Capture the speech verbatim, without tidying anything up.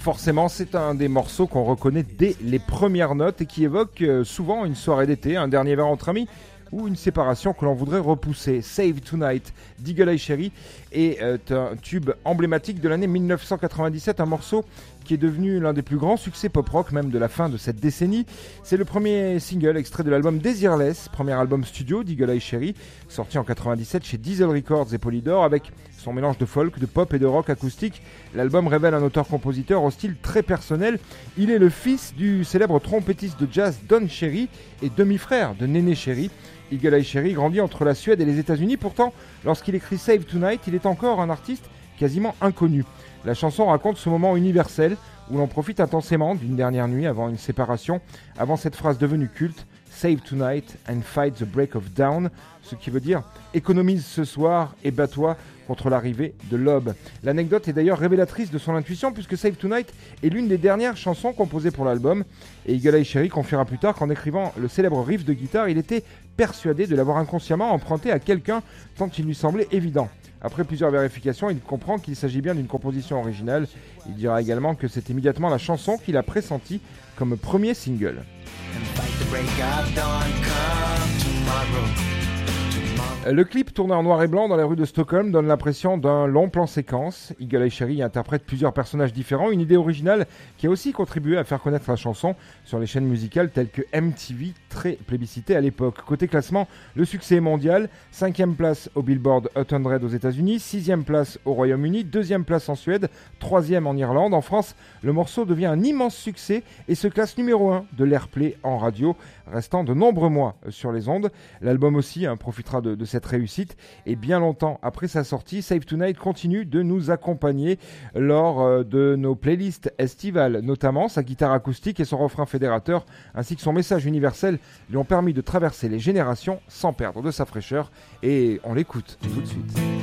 Forcément, c'est un des morceaux qu'on reconnaît dès les premières notes et qui évoque souvent une soirée d'été, un dernier verre entre amis ou une séparation que l'on voudrait repousser. Save Tonight d'Eagle Eye Cherry est un tube emblématique de l'année dix-neuf cent quatre-vingt-dix-sept, un morceau qui est devenu l'un des plus grands succès pop-rock même de la fin de cette décennie. C'est le premier single extrait de l'album Desireless, premier album studio d'Eagle Eye Cherry, sorti en quatre-vingt-dix-sept chez Diesel Records et Polydor. Avec son mélange de folk, de pop et de rock acoustique, l'album révèle un auteur-compositeur au style très personnel. Il est le fils du célèbre trompettiste de jazz Don Cherry et demi-frère de Néné Cherry. Eagle Eye Cherry grandit entre la Suède et les États-Unis. Pourtant, lorsqu'il écrit Save Tonight, il est encore un artiste quasiment inconnu. La chanson raconte ce moment universel où l'on profite intensément d'une dernière nuit avant une séparation, avant cette phrase devenue culte, Save tonight and fight the break of dawn, ce qui veut dire économise ce soir et bats-toi contre l'arrivée de l'aube. L'anecdote est d'ailleurs révélatrice de son intuition puisque Save Tonight est l'une des dernières chansons composées pour l'album, et Eagle Eye Cherry confiera plus tard qu'en écrivant le célèbre riff de guitare, il était persuadé de l'avoir inconsciemment emprunté à quelqu'un tant il lui semblait évident. Après plusieurs vérifications, il comprend qu'il s'agit bien d'une composition originale. Il dira également que c'est immédiatement la chanson qu'il a pressentie comme premier single. Le clip tourné en noir et blanc dans les rues de Stockholm donne l'impression d'un long plan séquence. Eagle Eye Cherry interprète plusieurs personnages différents, une idée originale qui a aussi contribué à faire connaître la chanson sur les chaînes musicales telles que M T V, très plébiscitée à l'époque. Côté classement, le succès est mondial, cinquième place au Billboard Hot cent aux États-Unis, sixième place au Royaume-Uni, deuxième place en Suède, troisième en Irlande. En France, le morceau devient un immense succès et se classe numéro un de l'Airplay en radio, restant de nombreux mois sur les ondes. L'album aussi hein, profitera de, de cette réussite et bien longtemps après sa sortie, Save Tonight continue de nous accompagner lors euh, de nos playlists estivales. Notamment, sa guitare acoustique et son refrain fédérateur ainsi que son message universel lui ont permis de traverser les générations sans perdre de sa fraîcheur, et on l'écoute tout de suite.